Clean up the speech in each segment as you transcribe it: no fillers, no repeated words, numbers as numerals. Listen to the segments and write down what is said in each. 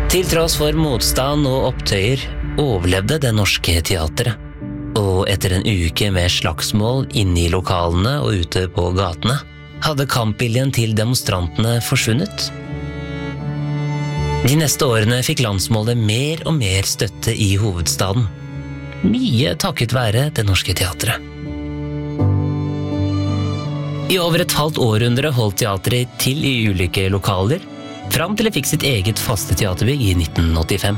Til tross for motstand og opptøyer overlevde det norske teatret. Og etter en uke med slagsmål inne i lokalene og ute på gatene, hadde kampviljen til demonstrantene forsvunnet. De neste årene fikk landsmålet mer og mer støtte i hovedstaden. Mye takket være det norske teatret. I over et halvt århundre holdt teatret til i ulike lokaler, fram til det fikk sitt eget faste teaterbygg i 1985.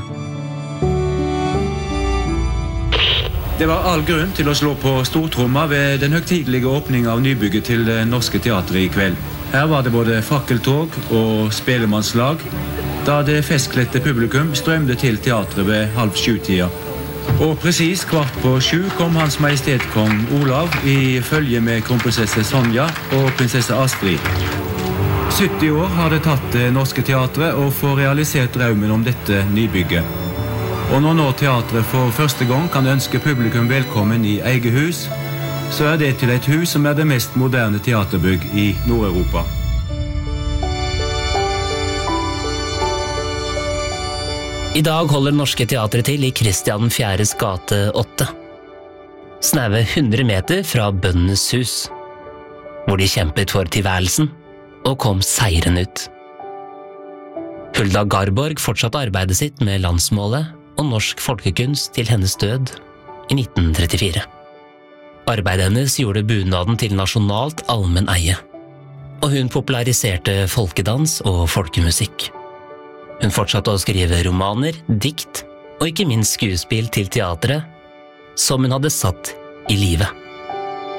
Det var all grunn til å slå på stortromma ved den høgtidelige åpningen av nybygget til det norske teatret i kveld. Her var det både fakkeltog og spelemannslag, da det festkledte publikum strømde til teatret ved 6:30. Og presis 6:15 kom Hans Majestet Kong Olav i følge med kronprinsesse Sonja og prinsesse Astrid. 70 år har det tatt det norske teatret å få realisert drømmen om dette nybygget. Og når nå teatret for første gang kan ønske publikum velkommen i eget hus, så er det til et hus som er det mest moderne teaterbygg i Nord-Europa. I dag holder Norske Teatret til i Kristian 4. gate 8. Snaue 100 meter fra Bøndenes hus, hvor de kjempet for tilværelsen og kom seirende ut. Hulda Garborg fortsatte arbeidet sitt med landsmålet og norsk folkekunst til hennes død i 1934. Arbeidet hennes gjorde bunaden til nasjonalt allmenn eie, og hun populariserte folkedans og folkemusikk. Hun fortsatte å skrive romaner, dikt og ikke minst skuespill til teatret, som hun hadde satt i livet.